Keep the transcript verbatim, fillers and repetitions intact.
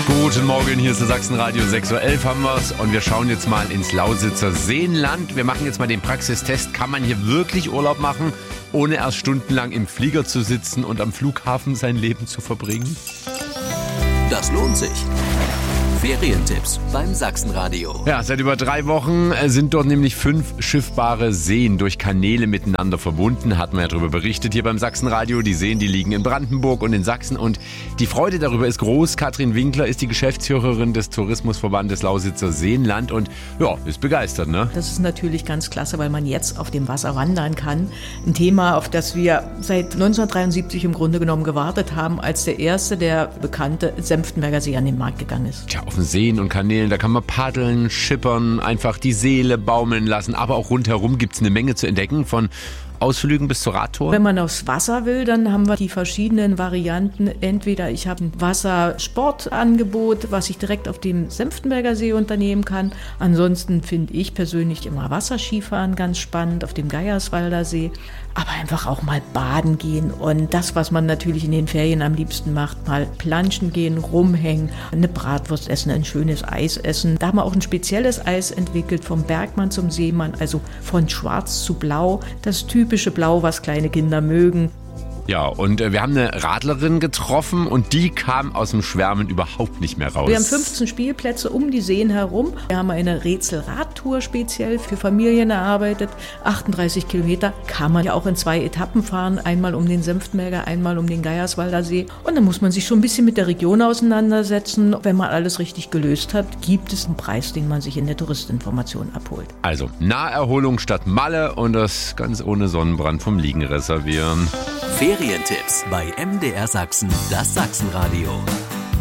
Guten Morgen, hier ist der Sachsenradio, sechs Uhr elf haben wir's und wir schauen jetzt mal ins Lausitzer Seenland. Wir machen jetzt mal den Praxistest. Kann man hier wirklich Urlaub machen, ohne erst stundenlang im Flieger zu sitzen und am Flughafen sein Leben zu verbringen? Das lohnt sich. Ferientipps beim Sachsenradio. Ja, seit über drei Wochen sind dort nämlich fünf schiffbare Seen durch Kanäle miteinander verbunden. Hatten wir ja darüber berichtet hier beim Sachsenradio. Die Seen, die liegen in Brandenburg und in Sachsen. Und die Freude darüber ist groß. Katrin Winkler ist die Geschäftsführerin des Tourismusverbandes Lausitzer Seenland und ja, ist begeistert, ne? Das ist natürlich ganz klasse, weil man jetzt auf dem Wasser wandern kann. Ein Thema, auf das wir seit neunzehnhundertdreiundsiebzig im Grunde genommen gewartet haben, als der erste, der bekannte Senftenberger See an den Markt gegangen ist. Tja, auf den Seen und Kanälen, da kann man paddeln, schippern, einfach die Seele baumeln lassen. Aber auch rundherum gibt es eine Menge zu entdecken, von Ausflügen bis zur Radtour. Wenn man aufs Wasser will, dann haben wir die verschiedenen Varianten. Entweder ich habe ein Wassersportangebot, was ich direkt auf dem Senftenberger See unternehmen kann. Ansonsten finde ich persönlich immer Wasserskifahren ganz spannend auf dem Geierswalder See. Aber einfach auch mal baden gehen und das, was man natürlich in den Ferien am liebsten macht, mal planschen gehen, rumhängen, eine Bratwurst essen, ein schönes Eis essen. Da haben wir auch ein spezielles Eis entwickelt, vom Bergmann zum Seemann, also von schwarz zu blau, das typische Blau, was kleine Kinder mögen. Ja, und äh, wir haben eine Radlerin getroffen und die kam aus dem Schwärmen überhaupt nicht mehr raus. Wir haben fünfzehn Spielplätze um die Seen herum. Wir haben eine Rätselradtour speziell für Familien erarbeitet. achtunddreißig Kilometer kann man ja auch in zwei Etappen fahren. Einmal um den Senftenberger, einmal um den Geierswalder See. Und dann muss man sich schon ein bisschen mit der Region auseinandersetzen. Wenn man alles richtig gelöst hat, gibt es einen Preis, den man sich in der Touristinformation abholt. Also Naherholung statt Malle und das ganz ohne Sonnenbrand vom Liegen reservieren. Ferientipps bei M D R Sachsen, das Sachsenradio.